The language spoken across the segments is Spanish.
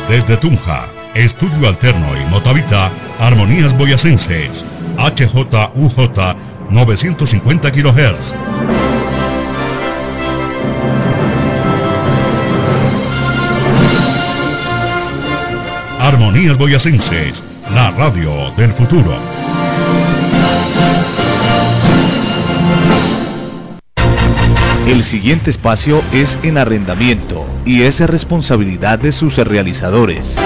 Desde Tunja, Estudio Alterno y Motavita, Armonías Boyacenses, HJUJ 950 kHz. Armonías Boyacenses, la radio del futuro. El siguiente espacio es en arrendamiento y es responsabilidad de sus realizadores.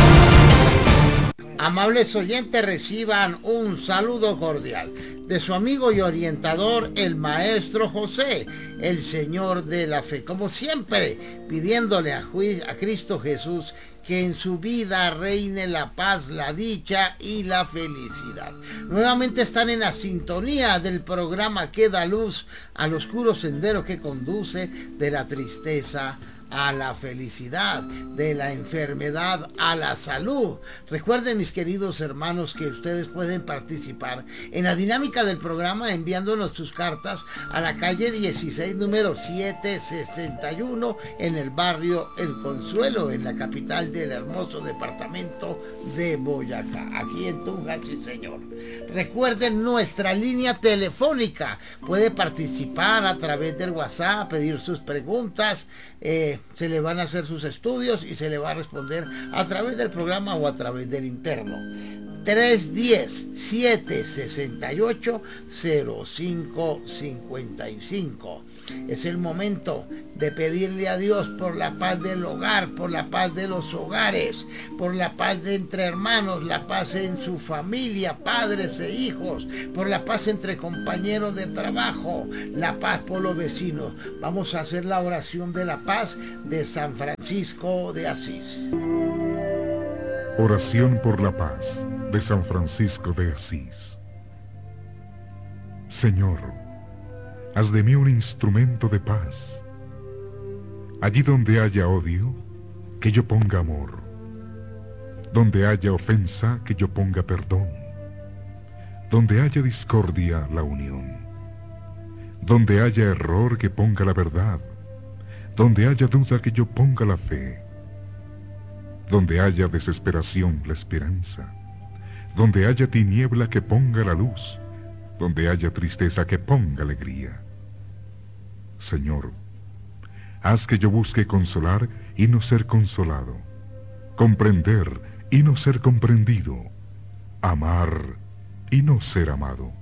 Amables oyentes, reciban un saludo cordial de su amigo y orientador, el Maestro José, el Señor de la Fe. Como siempre, pidiéndole a Cristo Jesús que en su vida reine la paz, la dicha y la felicidad. Nuevamente están en la sintonía del programa que da luz al oscuro sendero que conduce de la tristeza a la felicidad, de la enfermedad a la salud. Recuerden, mis queridos hermanos, que ustedes pueden participar en la dinámica del programa enviándonos sus cartas a la calle 16, número 761, en el barrio El Consuelo, en la capital del hermoso departamento de Boyacá, aquí en Tunja, sí señor. Recuerden nuestra línea telefónica, puede participar a través del WhatsApp, pedir sus preguntas, se le van a hacer sus estudios y se le va a responder a través del programa o a través del interno. 310-768-0555. Es el momento de pedirle a Dios por la paz del hogar, por la paz de los hogares, por la paz de entre hermanos, la paz en su familia, padres e hijos, por la paz entre compañeros de trabajo, la paz por los vecinos. Vamos a hacer la oración de la paz de San Francisco de Asís. Oración por la paz de San Francisco de Asís. Señor, haz de mí un instrumento de paz. Allí donde haya odio, que yo ponga amor. Donde haya ofensa, que yo ponga perdón. Donde haya discordia, la unión. Donde haya error, que ponga la verdad. Donde haya duda, que yo ponga la fe. Donde haya desesperación, la esperanza. Donde haya tiniebla, que ponga la luz. Donde haya tristeza, que ponga alegría. Señor, haz que yo busque consolar y no ser consolado, comprender y no ser comprendido, amar y no ser amado.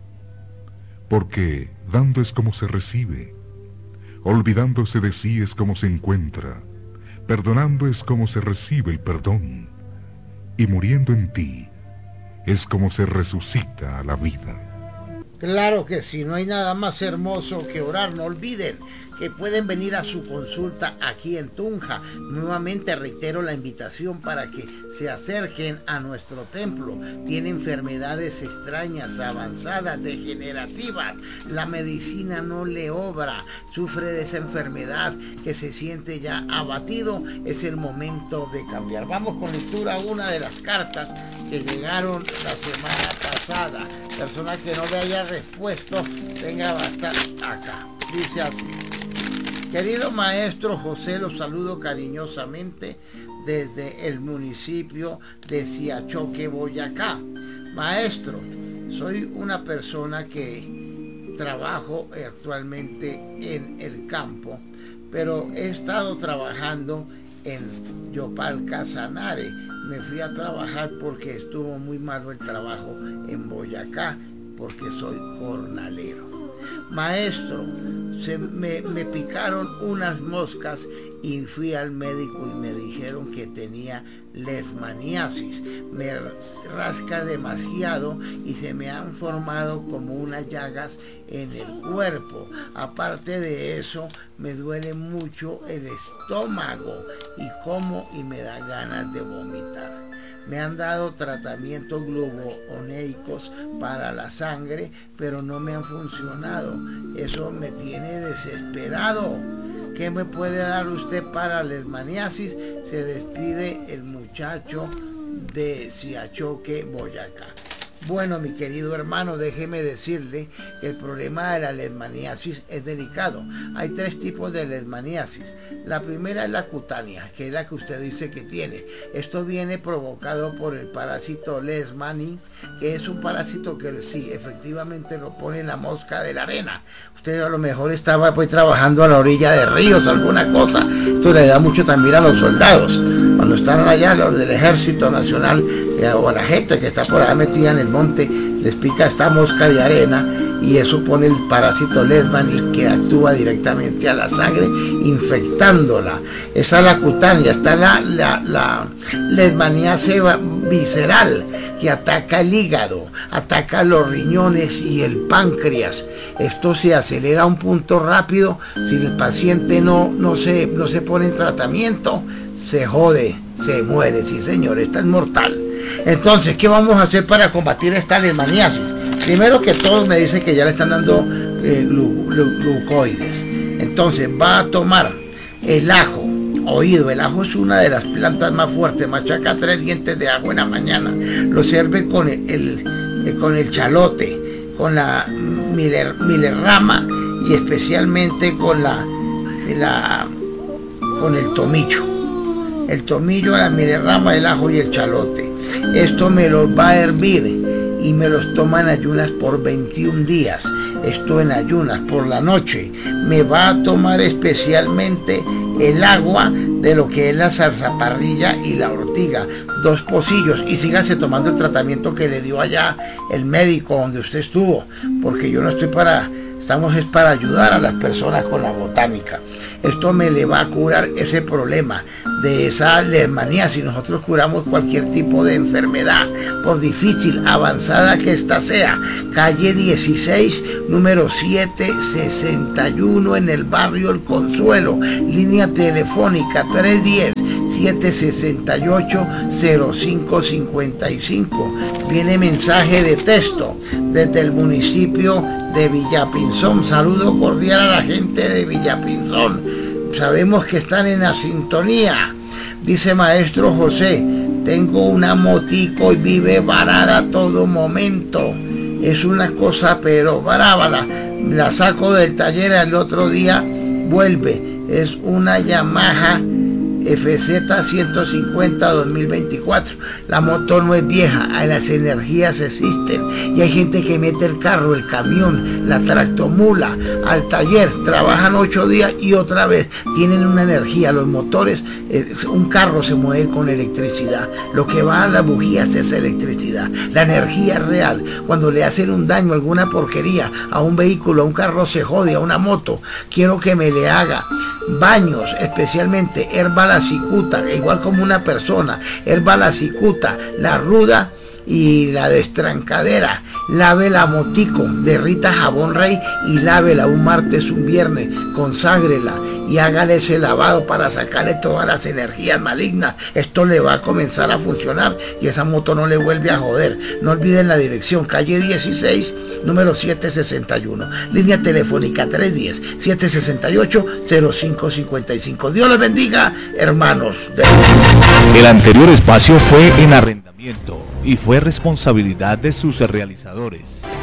Porque dando es como se recibe, olvidándose de sí es como se encuentra, perdonando es como se recibe el perdón, y muriendo en ti es como se resucita a la vida. Claro que sí, no hay nada más hermoso que orar. No olviden que pueden venir a su consulta aquí en Tunja. Nuevamente reitero la invitación para que se acerquen a nuestro templo. Tiene enfermedades extrañas, avanzadas, degenerativas. La medicina no le obra. Sufre de esa enfermedad que se siente ya abatido. Es el momento de cambiar. Vamos con lectura a una de las cartas que llegaron la semana pasada. Persona que no le haya respuesto, venga a estar acá. Dice así: querido maestro José, los saludo cariñosamente desde el municipio de Siachoque, Boyacá. Maestro, soy una persona que trabajo actualmente en el campo, pero he estado trabajando en Yopal Casanare. Me fui a trabajar porque estuvo muy malo el trabajo en Boyacá, porque soy jornalero. Maestro, me picaron unas moscas y fui al médico y me dijeron que tenía leishmaniasis. Me rasca demasiado y se me han formado como unas llagas en el cuerpo. Aparte de eso, me duele mucho el estómago y como y me da ganas de vomitar. Me han dado tratamientos gluconeicos para la sangre, pero no me han funcionado. Eso me tiene desesperado. ¿Qué me puede dar usted para la leishmaniasis? Se despide el muchacho de Siachoque, Boyacá. Bueno, mi querido hermano, déjeme decirle que el problema de la leishmaniasis es delicado. Hay 3 tipos de leishmaniasis. La primera es la cutánea, que es la que usted dice que tiene. Esto viene provocado por el parásito leishmani, que es un parásito que sí, efectivamente lo pone en la mosca de la arena. Usted a lo mejor estaba pues trabajando a la orilla de ríos, alguna cosa. Esto le da mucho también a los soldados. Cuando están allá, los del Ejército Nacional, o a la gente que está por allá metida en el monte, les pica esta mosca de arena y eso pone el parásito leishmani que actúa directamente a la sangre, infectándola. Esa es la cutánea. Está la leishmaniasis visceral, que ataca el hígado, ataca los riñones y el páncreas. Esto se acelera a un punto rápido. Si el paciente no se pone en tratamiento, se jode, se muere. Sí, señor, esta es mortal. Entonces, ¿qué vamos a hacer para combatir esta leishmaniasis? Primero que todo, me dicen que ya le están dando glucoides. Entonces, va a tomar el ajo. Oído, el ajo es una de las plantas más fuertes. Machaca 3 dientes de ajo en la mañana. Lo sirve con el chalote, con la milerrama y especialmente con el tomillo. El tomillo, la milerrama, el ajo y el chalote. Esto me los va a hervir y me los toma en ayunas por 21 días. Esto en ayunas por la noche. Me va a tomar especialmente el agua de lo que es la zarzaparrilla y la ortiga, 2 pocillos, y sígase tomando el tratamiento que le dio allá el médico donde usted estuvo, porque yo no estoy estamos es para ayudar a las personas con la botánica. Esto me le va a curar ese problema de esa leishmaniasis. Nosotros curamos cualquier tipo de enfermedad, por difícil, avanzada que ésta sea. Calle 16, número 761 en el barrio El Consuelo. Línea telefónica 310-768-0555. Viene mensaje de texto desde el municipio de Villapinzón. Saludo cordial a la gente de Villapinzón. Sabemos que están en la sintonía. Dice Maestro José, tengo una motico y vive varada a todo momento. Es una cosa pero brava. La saco del taller, al otro día vuelve. Es una Yamaha FZ 150 2024. La moto no es vieja, las energías existen y hay gente que mete el carro, el camión, la tractomula al taller, trabajan 8 días y otra vez tienen una energía. Los motores, un carro se mueve con electricidad, lo que va a las bujías es electricidad. La energía es real. Cuando le hacen un daño, alguna porquería a un vehículo, a un carro se jode, a una moto, quiero que me le haga baños, especialmente Herbala Cicuta, igual como una persona. Herbala Cicuta, la ruda y la destrancadera. Lave la motico, derrita jabón rey y lávela un martes, un viernes, conságrela y hágale ese lavado para sacarle todas las energías malignas. Esto le va a comenzar a funcionar y esa moto no le vuelve a joder. No olviden la dirección, calle 16, número 761. Línea telefónica 310-768-0555. Dios les bendiga, hermanos. El anterior espacio fue en arrendamiento y fue responsabilidad de sus realizadores.